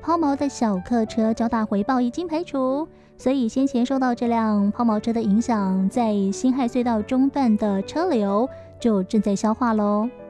抛锚的小客车较大回报已经排除，所以先前受到这辆抛锚车的影响，在辛亥隧道中段的车流就正在消化咯。